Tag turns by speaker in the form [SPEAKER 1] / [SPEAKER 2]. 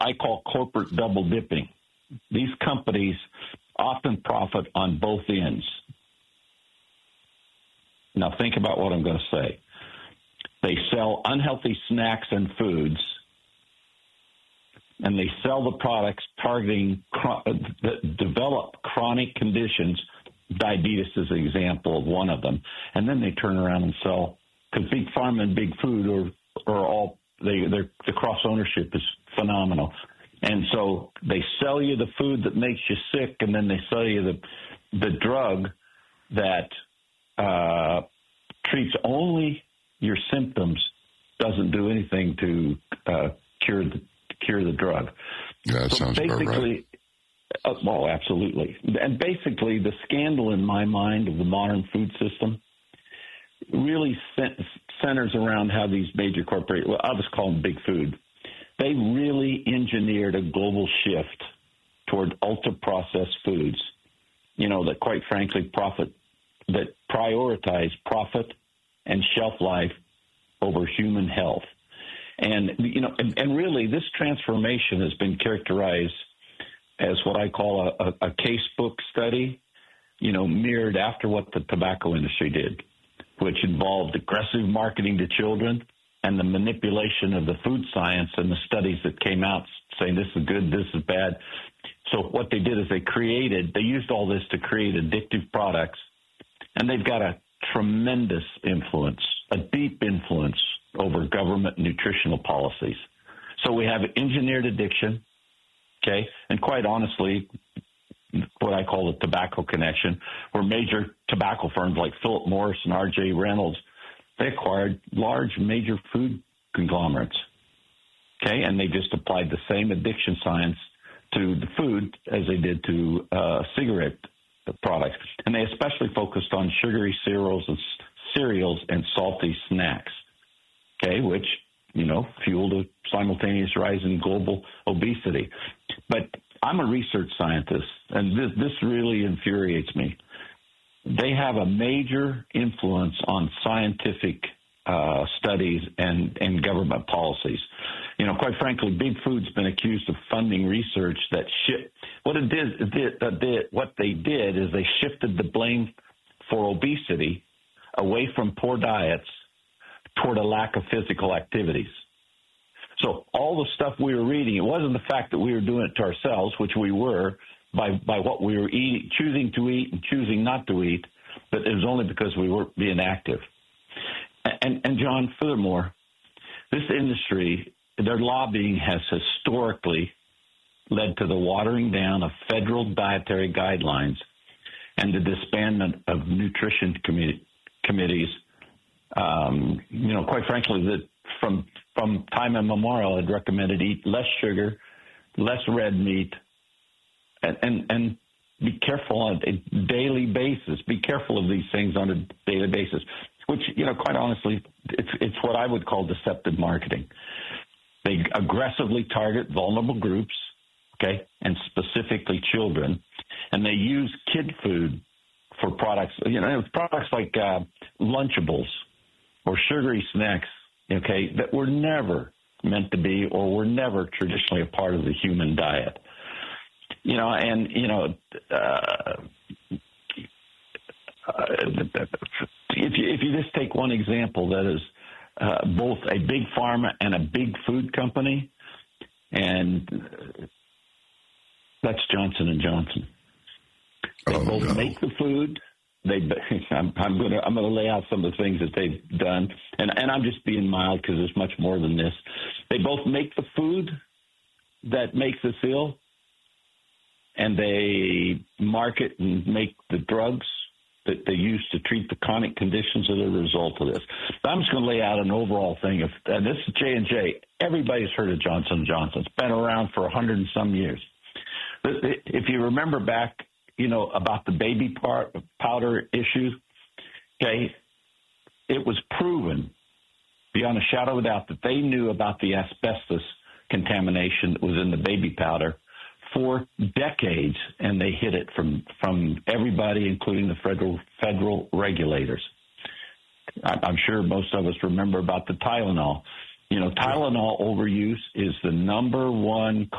[SPEAKER 1] I call corporate double dipping. These companies often profit on both ends. Now think about what I'm going to say. They sell unhealthy snacks and foods, and they sell the products targeting that develop chronic conditions. Diabetes is an example of one of them. And then they turn around and sell, because Big Pharma and Big Food are all, the cross ownership is phenomenal. And so they sell you the food that makes you sick, and then they sell you the drug that treats only your symptoms, doesn't do anything to cure the drug.
[SPEAKER 2] Yeah, that sounds about right.
[SPEAKER 1] Well, absolutely. And basically, the scandal in my mind of the modern food system really centers around how these major corporations, well, I'll just call them Big Food, they really engineered a global shift toward ultra-processed foods, that quite frankly that prioritize profit and shelf life over human health. And, and really this transformation has been characterized as what I call a casebook study, mirrored after what the tobacco industry did, which involved aggressive marketing to children and the manipulation of the food science and the studies that came out saying this is good, this is bad. So what they did is they used all this to create addictive products, and they've got a tremendous influence, a deep influence over government nutritional policies. So we have engineered addiction, okay, and quite honestly, what I call the tobacco connection, where major tobacco firms like Philip Morris and R.J. Reynolds, they acquired large major food conglomerates, okay, and they just applied the same addiction science to the food as they did to cigarette products. And they especially focused on sugary cereals and salty snacks, okay, which, fueled a simultaneous rise in global obesity. But I'm a research scientist, and this really infuriates me. They have a major influence on scientific studies and government policies. Quite frankly, Big Food's been accused of funding research that what they did is they shifted the blame for obesity away from poor diets toward a lack of physical activities. So all the stuff we were reading, it wasn't the fact that we were doing it to ourselves, which we were by what we were eating, choosing to eat and choosing not to eat, but it was only because we were being active. And John, furthermore, this industry, their lobbying has historically led to the watering down of federal dietary guidelines and the disbandment of nutrition committees. Quite frankly, that from time immemorial, I'd recommended eat less sugar, less red meat, and be careful on a daily basis. Be careful of these things on a daily basis, which, quite honestly, it's what I would call deceptive marketing. They aggressively target vulnerable groups, okay, and specifically children, and they use kid food for products, products like Lunchables or sugary snacks, okay, that were never meant to be or were never traditionally a part of the human diet. If you just take one example, that is both a big pharma and a big food company, and that's Johnson & Johnson. They both make the food. I'm going to lay out some of the things that they've done, and I'm just being mild because there's much more than this. They both make the food that makes us ill, and they market and make the drugs that they use to treat the chronic conditions that are a result of this. But I'm just going to lay out an overall thing. And this is J&J. Everybody's heard of Johnson & Johnson. It's been around for 100 and some years. If you remember back, about the baby powder issue, okay, it was proven beyond a shadow of a doubt that they knew about the asbestos contamination that was in the baby powder for decades, and they hid it from everybody, including the federal regulators. I'm sure most of us remember about the Tylenol. Tylenol overuse is the number one